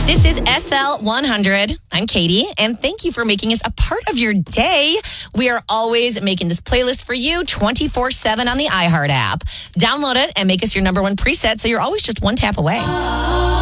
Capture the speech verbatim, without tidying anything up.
This is S L one hundred. I'm Katie, and thank you for making us a part of your day. We are always making this playlist for you twenty-four seven on the iHeart app. Download it and make us your number one preset so you're always just one tap away.